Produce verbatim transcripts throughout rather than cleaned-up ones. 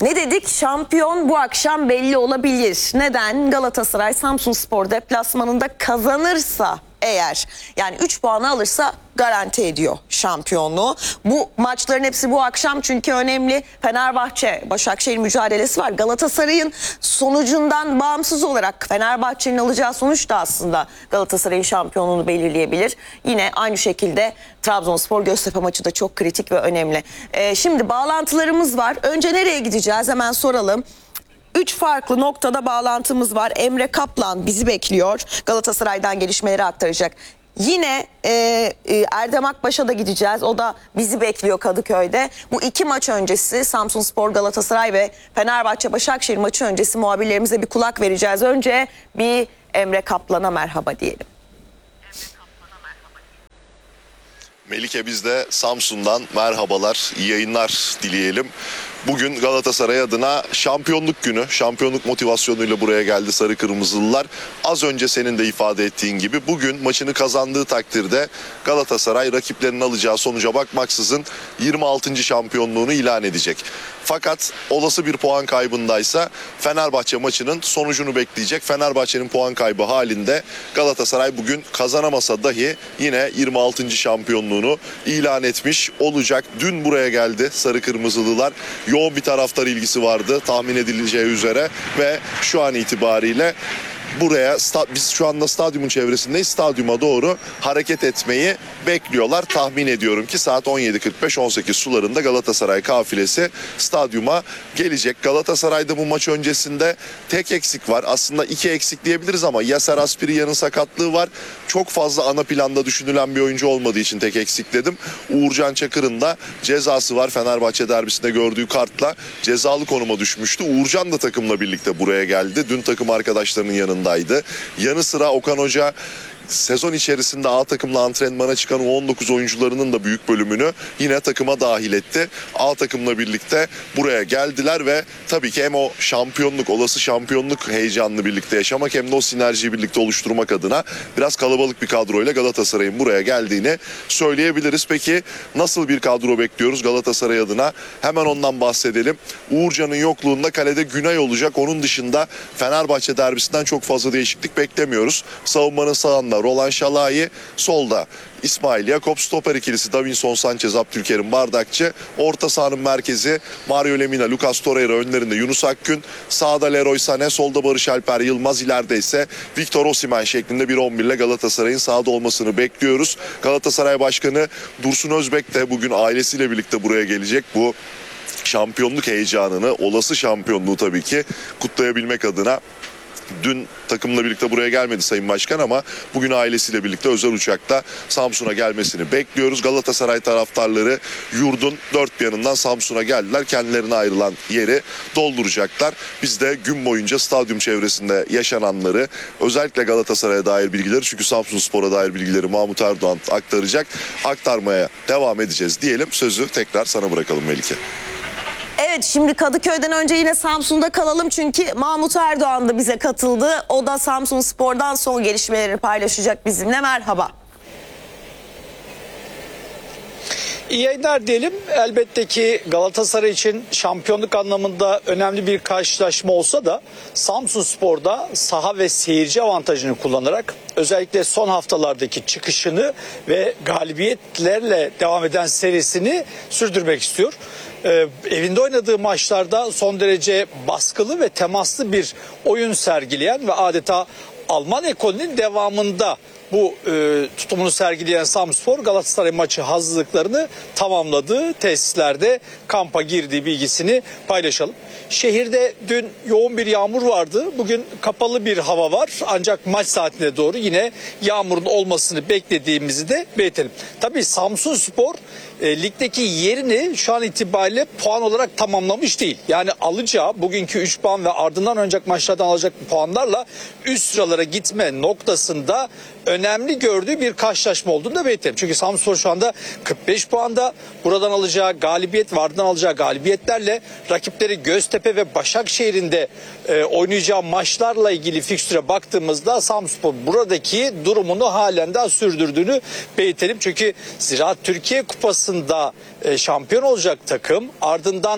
Ne dedik? Şampiyon bu akşam belli olabilir. Neden? Galatasaray Samsunspor deplasmanında kazanırsa eğer, yani üç puanı alırsa garanti ediyor şampiyonluğu. Bu maçların hepsi bu akşam çünkü önemli. Fenerbahçe Başakşehir mücadelesi var. Galatasaray'ın sonucundan bağımsız olarak Fenerbahçe'nin alacağı sonuç da aslında Galatasaray'ın şampiyonluğunu belirleyebilir. Yine aynı şekilde Trabzonspor Göztepe maçı da çok kritik ve önemli. Ee, şimdi bağlantılarımız var. Önce nereye gideceğiz? Hemen soralım. Üç farklı noktada bağlantımız var. Emre Kaplan bizi bekliyor. Galatasaray'dan gelişmeleri aktaracak. Yine e, e, Erdem Akbaş'a da gideceğiz. O da bizi bekliyor Kadıköy'de. Bu iki maç öncesi Samsunspor Galatasaray ve Fenerbahçe Başakşehir maçı öncesi muhabirlerimize bir kulak vereceğiz. Önce bir Emre Kaplan'a merhaba diyelim. Melike, biz de Samsun'dan merhabalar, iyi yayınlar dileyelim. Bugün Galatasaray adına şampiyonluk günü, şampiyonluk motivasyonuyla buraya geldi Sarı Kırmızılılar. Az önce senin de ifade ettiğin gibi bugün maçını kazandığı takdirde Galatasaray rakiplerinin alacağı sonuca bakmaksızın yirmi altıncı şampiyonluğunu ilan edecek. Fakat olası bir puan kaybındaysa Fenerbahçe maçının sonucunu bekleyecek. Fenerbahçe'nin puan kaybı halinde Galatasaray bugün kazanamasa dahi yine yirmi altıncı şampiyonluğunu ilan etmiş olacak. Dün buraya geldi Sarı Kırmızılılar. Yoğun bir taraftar ilgisi vardı tahmin edileceği üzere ve şu an itibariyle buraya, biz şu anda stadyumun çevresindeyiz, stadyuma doğru hareket etmeyi bekliyorlar. Tahmin ediyorum ki saat on yedi kırk beş on sekiz sularında Galatasaray kafilesi stadyuma gelecek. Galatasaray'da bu maç öncesinde tek eksik var. Aslında iki eksik diyebiliriz ama Yasser Asprilla'nın sakatlığı var. Çok fazla ana planda düşünülen bir oyuncu olmadığı için tek eksik dedim. Uğurcan Çakır'ın da cezası var. Fenerbahçe derbisinde gördüğü kartla cezalı konuma düşmüştü. Uğurcan da takımla birlikte buraya geldi. Dün takım arkadaşlarının yanında. Yanı sıra Okan Hoca sezon içerisinde A takımla antrenmana çıkan U on dokuz oyuncularının da büyük bölümünü yine takıma dahil etti. A takımla birlikte buraya geldiler ve tabii ki hem o şampiyonluk, olası şampiyonluk heyecanını birlikte yaşamak hem de o sinerjiyi birlikte oluşturmak adına biraz kalabalık bir kadroyla Galatasaray'ın buraya geldiğini söyleyebiliriz. Peki nasıl bir kadro bekliyoruz Galatasaray adına? Hemen ondan bahsedelim. Uğurcan'ın yokluğunda kalede Günay olacak. Onun dışında Fenerbahçe derbisinden çok fazla değişiklik beklemiyoruz. Savunmanın sağında Roland Şalai, solda İsmail Yakup, stoper ikilisi Davinson Sanchez, Abdülkerim Bardakçı, orta sahanın merkezi Mario Lemina, Lucas Torreira, önlerinde Yunus Akgün, sağda Leroy Sané, solda Barış Alper Yılmaz, ileride ise Victor Osimhen şeklinde bir on bir ile Galatasaray'ın sahada olmasını bekliyoruz. Galatasaray Başkanı Dursun Özbek de bugün ailesiyle birlikte buraya gelecek. Bu şampiyonluk heyecanını, olası şampiyonluğu tabii ki kutlayabilmek adına. Dün takımla birlikte buraya gelmedi Sayın Başkan ama bugün ailesiyle birlikte özel uçakla Samsun'a gelmesini bekliyoruz. Galatasaray taraftarları yurdun dört bir yanından Samsun'a geldiler. Kendilerine ayrılan yeri dolduracaklar. Biz de gün boyunca stadyum çevresinde yaşananları, özellikle Galatasaray'a dair bilgileri, çünkü Samsunspor'a dair bilgileri Mahmut Erdoğan aktaracak, aktarmaya devam edeceğiz diyelim. Sözü tekrar sana bırakalım Melike. Evet, şimdi Kadıköy'den önce yine Samsun'da kalalım çünkü Mahmut Erdoğan da bize katıldı. O da Samsunspor'dan son gelişmeleri paylaşacak bizimle. Merhaba. İyi yayınlar diyelim. Elbette ki Galatasaray için şampiyonluk anlamında önemli bir karşılaşma olsa da Samsunspor'da saha ve seyirci avantajını kullanarak özellikle son haftalardaki çıkışını ve galibiyetlerle devam eden serisini sürdürmek istiyor. Ee, evinde oynadığı maçlarda son derece baskılı ve temaslı bir oyun sergileyen ve adeta Alman ekolünün devamında bu e, tutumunu sergileyen Samsunspor Galatasaray maçı hazırlıklarını tamamladığı tesislerde kampa girdiği bilgisini paylaşalım. Şehirde dün yoğun bir yağmur vardı. Bugün kapalı bir hava var. Ancak maç saatine doğru yine yağmurun olmasını beklediğimizi de belirtelim. Tabii Samsunspor e, ligdeki yerini şu an itibariyle puan olarak tamamlamış değil. Yani alacağı bugünkü üç puan ve ardından oynayacak maçlardan alacak puanlarla üst sıralara gitme noktasında önemli gördüğü bir karşılaşma olduğunu da belirtelim. Çünkü Samsunspor şu anda kırk beş puanda, buradan alacağı galibiyet ve ardından alacağı galibiyetlerle rakipleri Göztepe ve Başakşehir'in de e, oynayacağı maçlarla ilgili fikstüre baktığımızda Samsunspor buradaki durumunu halen daha sürdürdüğünü belirtelim. Çünkü Ziraat Türkiye Kupası'nda e, şampiyon olacak takım, ardından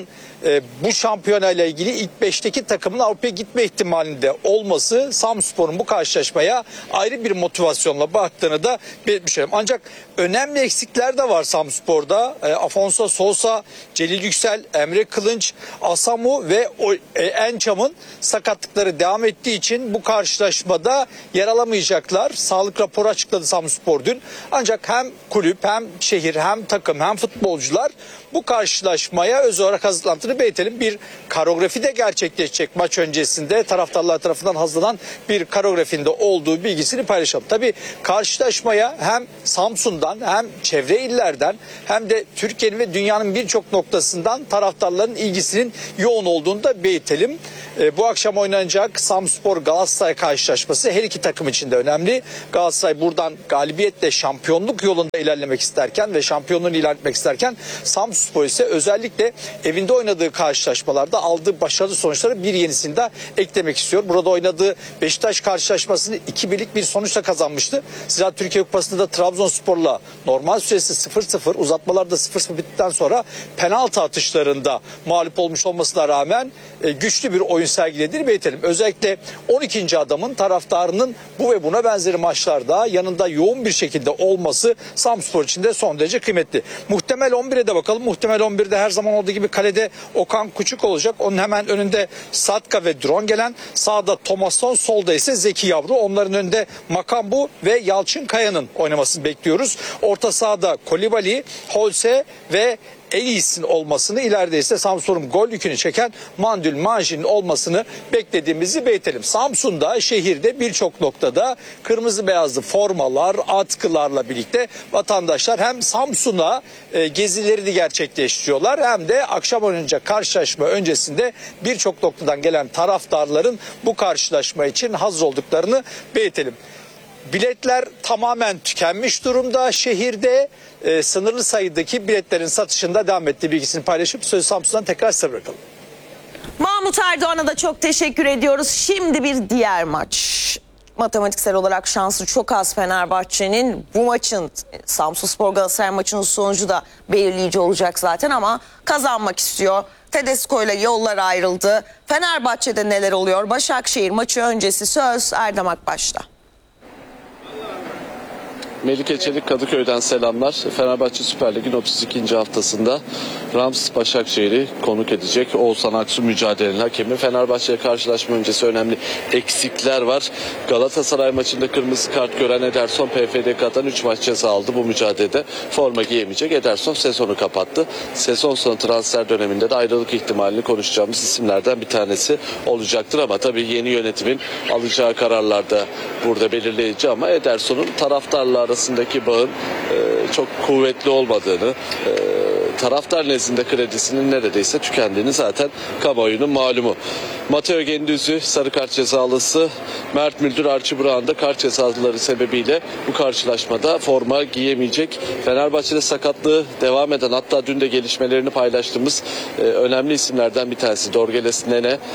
e, bu şampiyona ile ilgili ilk beşteki takımın Avrupa'ya gitme ihtimalinde olması Samsunspor'un bu karşılaşmaya ayrı bir motivasyonla baktığını da belirtmiş olayım. Ancak önemli eksikler de var Samsunspor'da. E, Afonso Sousa, Celil Yüksel, Emre Kılınç, Asamu ve o, e, Encam'ın sakatlıkları devam ettiği için bu karşılaşmada yer alamayacaklar. Sağlık raporu açıkladı Samsunspor dün. Ancak hem kulüp hem şehir hem takım hem futbolcular bu karşılaşmaya özel olarak hazırlandığını belirtelim. Bir koreografi de gerçekleşecek maç öncesinde. Taraftarlar tarafından hazırlanan bir koreografinde olduğu bilgisini paylaşalım. Tabii karşılaşmaya hem Samsun'dan hem çevre illerden hem de Türkiye'nin ve dünyanın birçok noktasından taraftarların ilgisinin yoğun olduğunu da belirtelim. E, bu akşam oynanacak Samsunspor Galatasaray karşılaşması her iki takım için de önemli. Galatasaray buradan galibiyetle şampiyonluk yolunda ilerlemek isterken ve şampiyonluğunu ilan etmek isterken Samsunspor ise özellikle evinde oynadığı karşılaşmalarda aldığı başarılı sonuçları bir yenisini de eklemek istiyor. Burada oynadığı Beşiktaş karşılaşmasını iki birlik bir sonuçla kazanmıştı. Zira Türkiye Kupası'nda da Trabzonspor'la normal süresi sıfır sıfır, uzatmalarda sıfır sıfır bittikten sonra penaltı atışlarında mağlup olmuş olmasına rağmen e, güçlü bir oyun sergilediğini belirtelim. Özellikle on ikinci adamın taraftarının bu ve buna benzeri maçlarda yanında yoğun bir şekilde olması Samsunspor için de son derece kıymetli. Muhtemel on bire de bakalım. Muhtemel on birde her zaman olduğu gibi kalede Okan Küçük olacak. Onun hemen önünde Satka ve Drone gelen. Sağda Thomasson, solda ise Zeki Yavru. Onların önünde Makambu ve Yalçın Kaya'nın oynamasını bekliyoruz. Orta sahada Kolibali, Holse ve Elis'in olmasını, ileride ise Samsun'un gol yükünü çeken Mandül Majin'in olmasını beklediğimizi belirtelim. Samsun'da, şehirde birçok noktada kırmızı beyazlı formalar, atkılarla birlikte vatandaşlar hem Samsun'a e, gezilerini gerçekleştiriyorlar hem de akşam oynanacak karşılaşma öncesinde birçok noktadan gelen taraftarların bu karşılaşma için hazır olduklarını belirtelim. Biletler tamamen tükenmiş durumda. Şehirde e, sınırlı sayıdaki biletlerin satışında devam ettiği bilgisini paylaşıp sözü Samsun'dan tekrar size bırakalım. Mahmut Erdoğan'a da çok teşekkür ediyoruz. Şimdi bir diğer maç. Matematiksel olarak şansı çok az Fenerbahçe'nin. Bu maçın, Samsunspor Galatasaray maçının sonucu da belirleyici olacak zaten ama kazanmak istiyor. Tedesco ile yollar ayrıldı. Fenerbahçe'de neler oluyor? Başakşehir maçı öncesi söz Erdem Akbaş'ta. Melike Çelik Kadıköy'den selamlar. Fenerbahçe Süper Lig'in otuz ikinci haftasında Rams Başakşehir'i konuk edecek. Oğuzhan Aksu mücadelenin hakemi. Fenerbahçe'ye karşılaşma öncesi önemli eksikler var. Galatasaray maçında kırmızı kart gören Ederson P F D K'dan üç maç ceza aldı bu mücadelede. Forma giyemeyecek. Ederson sezonu kapattı. Sezon sonu transfer döneminde de ayrılık ihtimalini konuşacağımız isimlerden bir tanesi olacaktır ama tabii yeni yönetimin alacağı kararlar da burada belirleyici ama Ederson'un taraftarla arasındaki bağın e, çok kuvvetli olmadığını, e, taraftar nezdinde kredisinin neredeyse tükendiğini zaten kamuoyunun malumu. Matteo Gendüzü sarı kart cezalısı, Mert Müldür, Archie Brown da kart cezaları sebebiyle bu karşılaşmada forma giyemeyecek. Fenerbahçe'de sakatlığı devam eden, hatta dün de gelişmelerini paylaştığımız e, önemli isimlerden bir tanesi Dorgeles Nene. E,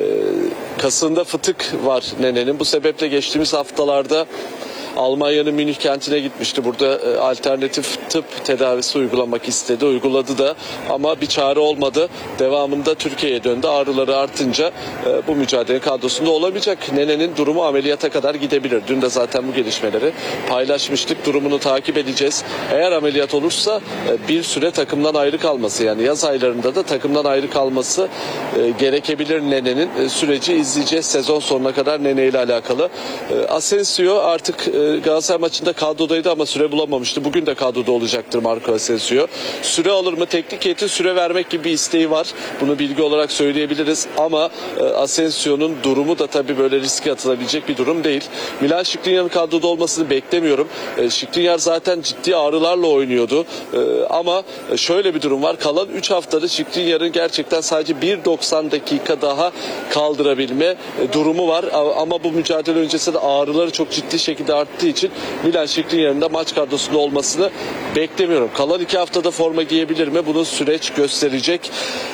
kasında fıtık var Nene'nin. Bu sebeple geçtiğimiz haftalarda Almanya'nın Münih kentine gitmişti. Burada e, alternatif tıp tedavisi uygulamak istedi. Uyguladı da ama bir çare olmadı. Devamında Türkiye'ye döndü. Ağrıları artınca e, bu mücadele kadrosunda olamayacak. Nene'nin durumu ameliyata kadar gidebilir. Dün de zaten bu gelişmeleri paylaşmıştık. Durumunu takip edeceğiz. Eğer ameliyat olursa e, bir süre takımdan ayrı kalması, yani yaz aylarında da takımdan ayrı kalması e, gerekebilir Nene'nin. E, süreci izleyeceğiz sezon sonuna kadar Nene ile alakalı. E, Asensio artık e, Galatasaray maçında kadrodaydı ama süre bulamamıştı. Bugün de kadroda olacaktır Marco Asensio. Süre alır mı? Teknik heyetin süre vermek gibi bir isteği var. Bunu bilgi olarak söyleyebiliriz ama e, Asensio'nun durumu da tabii böyle riske atılabilecek bir durum değil. Milan Skriniar'ın kadroda olmasını beklemiyorum. E, Skriniar zaten ciddi ağrılarla oynuyordu. E, ama şöyle bir durum var. Kalan üç haftada Skriniar'ın gerçekten sadece bir doksan dakika daha kaldırabilme e, durumu var. Ama bu mücadele öncesinde ağrıları çok ciddi şekilde arttı için Milan Skriniar'ın da maç kadrosunda olmasını beklemiyorum. Kalan iki haftada forma giyebilir mi? Bunu süreç gösterecek.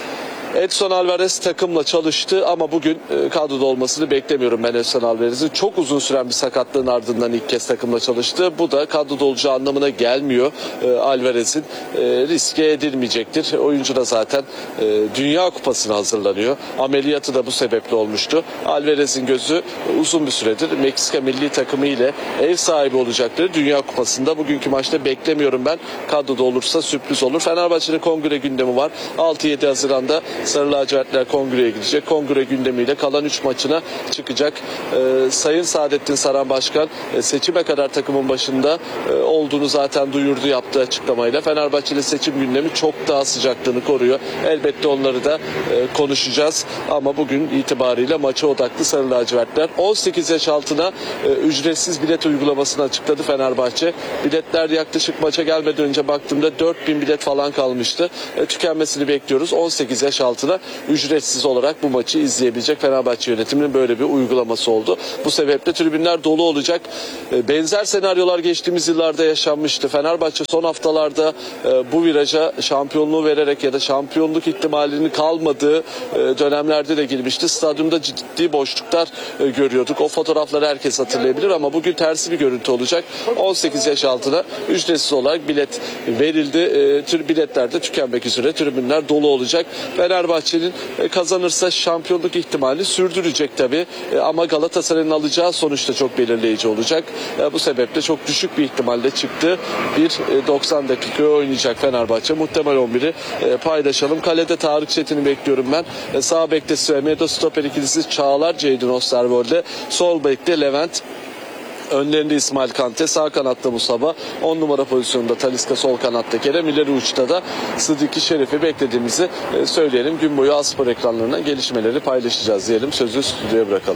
Edson Alvarez takımla çalıştı ama bugün e, kadroda olmasını beklemiyorum ben Edson Alvarez'in. Çok uzun süren bir sakatlığın ardından ilk kez takımla çalıştı. Bu da kadroda olacağı anlamına gelmiyor. E, Alvarez'in e, riske edilmeyecektir. Oyuncu da zaten e, Dünya Kupası'na hazırlanıyor. Ameliyatı da bu sebeple olmuştu. Alvarez'in gözü uzun bir süredir Meksika milli takımı ile ev sahibi olacaktır. Dünya Kupası'nda bugünkü maçta beklemiyorum ben. Kadroda olursa sürpriz olur. Fenerbahçe'nin kongre gündemi var. altı yedi Haziran'da Sarı Lacivertler kongreye gidecek. Kongre gündemiyle kalan üç maçına çıkacak. Ee, Sayın Saadettin Saran Başkan e, seçime kadar takımın başında e, olduğunu zaten duyurdu yaptığı açıklamayla. Fenerbahçe'nin seçim gündemi çok daha sıcaklığını koruyor. Elbette onları da e, konuşacağız. Ama bugün itibariyle maça odaklı Sarı Lacivertler. on sekiz yaş altına e, ücretsiz bilet uygulamasını açıkladı Fenerbahçe. Biletler yaklaşık maça gelmeden önce baktığımda dört bin bilet falan kalmıştı. E, tükenmesini bekliyoruz. on sekiz yaş altına ücretsiz olarak bu maçı izleyebilecek Fenerbahçe yönetiminin böyle bir uygulaması oldu. Bu sebeple tribünler dolu olacak. E, benzer senaryolar geçtiğimiz yıllarda yaşanmıştı. Fenerbahçe son haftalarda e, bu viraja şampiyonluğu vererek ya da şampiyonluk ihtimalinin kalmadığı e, dönemlerde de girmişti. Stadyumda ciddi boşluklar e, görüyorduk. O fotoğrafları herkes hatırlayabilir ama bugün tersi bir görüntü olacak. on sekiz yaş altına ücretsiz olarak bilet verildi. E, tür biletler de tükenmek üzere. Tribünler dolu olacak. Fenerbahçe'nin e, kazanırsa şampiyonluk ihtimali sürdürecek tabii. E, ama Galatasaray'ın alacağı sonuç da çok belirleyici olacak. E, bu sebeple çok düşük bir ihtimalle çıktı. Bir e, doksan dakika oynayacak Fenerbahçe. Muhtemel on biri e, paylaşalım. Kalede Tarık Çetin'i bekliyorum ben. E, sağ bekte Semedo, stoper ikilisi Çağlar, Jadon Osterwolde. Sol bekte Levent. Önlerinde İsmail Kante, sağ kanatta Musaba, on numara pozisyonunda Talisca, sol kanatta Kerem, ileri uçta da Sıdiki Şerif'i beklediğimizi e, söyleyelim. Gün boyu Aspor ekranlarından gelişmeleri paylaşacağız diyelim. Sözü stüdyoya bırakalım.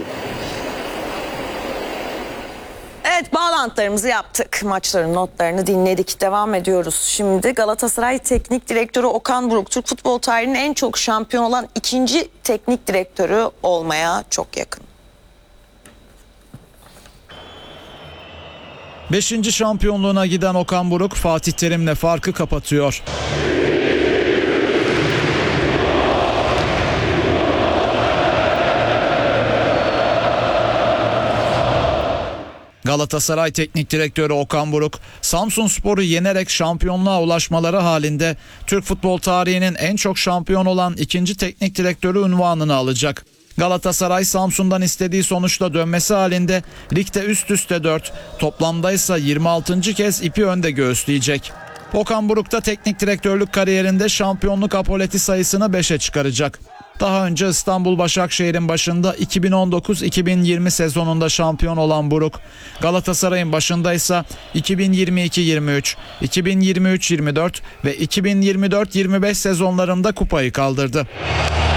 Evet, bağlantılarımızı yaptık. Maçların notlarını dinledik. Devam ediyoruz. Şimdi Galatasaray Teknik Direktörü Okan Buruk, Türk futbol tarihinin en çok şampiyon olan ikinci teknik direktörü olmaya çok yakın. Beşinci şampiyonluğuna giden Okan Buruk Fatih Terim'le farkı kapatıyor. Galatasaray Teknik Direktörü Okan Buruk, Samsunspor'u yenerek şampiyonluğa ulaşmaları halinde Türk futbol tarihinin en çok şampiyon olan ikinci teknik direktörü unvanını alacak. Galatasaray Samsun'dan istediği sonuçla dönmesi halinde ligde üst üste dört, toplamda ise yirmi altıncı kez ipi önde göğüsleyecek. Okan Buruk da teknik direktörlük kariyerinde şampiyonluk apoleti sayısını beşe çıkaracak. Daha önce İstanbul Başakşehir'in başında iki bin on dokuz iki bin yirmi sezonunda şampiyon olan Buruk, Galatasaray'ın başında ise iki bin yirmi iki yirmi üç, iki bin yirmi üç yirmi dört ve iki bin yirmi dört yirmi beş sezonlarında kupayı kaldırdı.